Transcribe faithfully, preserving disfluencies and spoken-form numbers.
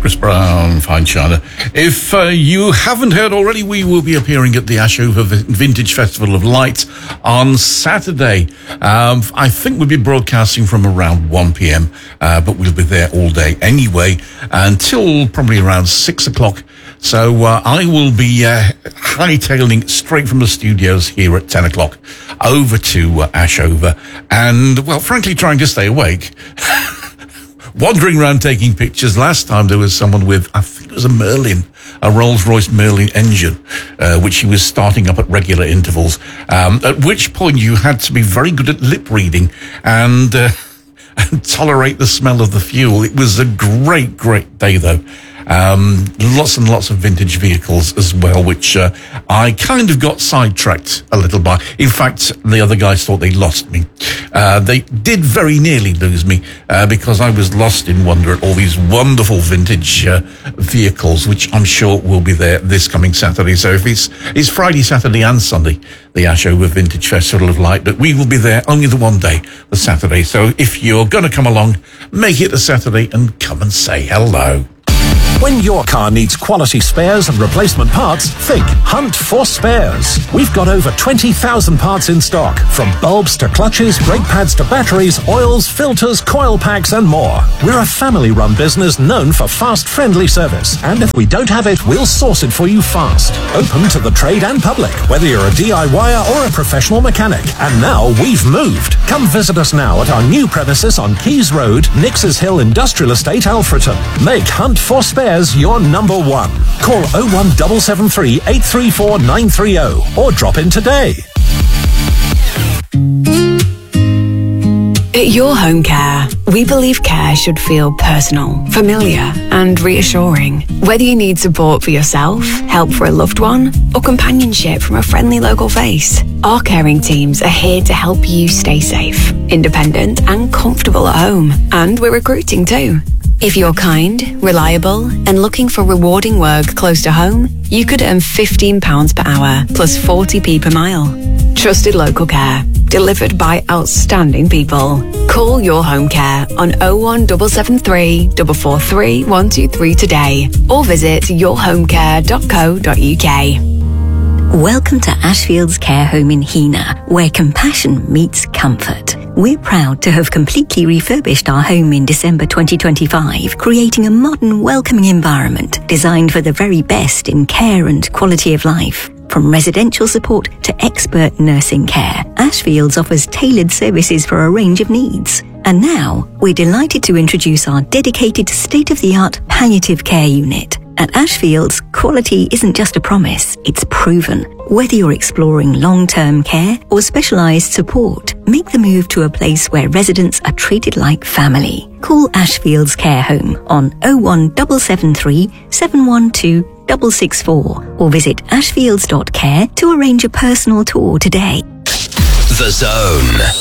Chris Brown, Fine China. If uh, you haven't heard already, we will be appearing at the Ashover Vintage Festival of Light on Saturday. Um, I think we'll be broadcasting from around one p.m, uh, but we'll be there all day anyway, until probably around six o'clock. So uh, I will be uh, hightailing straight from the studios here at ten o'clock over to uh, Ashover, and, well, frankly, trying to stay awake. Wandering around taking pictures. Last time there was someone with, I think it was a Merlin, a Rolls-Royce Merlin engine, uh, which he was starting up at regular intervals, um, at which point you had to be very good at lip reading and, uh, and tolerate the smell of the fuel. It was a great, great day, though. Um, lots and lots of vintage vehicles as well, which uh, I kind of got sidetracked a little by. In fact, the other guys thought they lost me. Uh, they did very nearly lose me uh, because I was lost in wonder at all these wonderful vintage uh, vehicles, which I'm sure will be there this coming Saturday. So if it's, it's Friday, Saturday and Sunday, the Ashover Vintage Festival of Light, but we will be there only the one day, the Saturday. So if you're going to come along, make it a Saturday and come and say hello. When your car needs quality spares and replacement parts, think Hunt for Spares. We've got over twenty thousand parts in stock, from bulbs to clutches, brake pads to batteries, oils, filters, coil packs and more. We're a family-run business known for fast, friendly service. And if we don't have it, we'll source it for you fast. Open to the trade and public, whether you're a D I Y er or a professional mechanic. And now we've moved. Come visit us now at our new premises on Keys Road, Nixes Hill Industrial Estate, Alfreton. Make Hunt for Spares your number one. Call oh one seven seven three, eight three four, nine three oh or drop in today. At Your Home Care, we believe care should feel personal, familiar and reassuring. Whether you need support for yourself, help for a loved one, or companionship from a friendly local face, our caring teams are here to help you stay safe, independent and comfortable at home. And we're recruiting too. If you're kind, reliable, and looking for rewarding work close to home, you could earn fifteen pounds per hour plus forty p per mile. Trusted local care, delivered by outstanding people. Call Your Home Care on oh one seven seven three, four four three, one two three today or visit your home care dot co dot uk. Welcome to Ashfields Care Home in Heanor, where compassion meets comfort. We're proud to have completely refurbished our home in December twenty twenty-five, creating a modern, welcoming environment designed for the very best in care and quality of life. From residential support to expert nursing care, Ashfields offers tailored services for a range of needs. And now, we're delighted to introduce our dedicated state-of-the-art palliative care unit. At Ashfields, quality isn't just a promise, it's proven. Whether you're exploring long-term care or specialised support, make the move to a place where residents are treated like family. Call Ashfields Care Home on oh one seven seven three, seven one two, six six four or visit ashfields dot care to arrange a personal tour today. The Zone.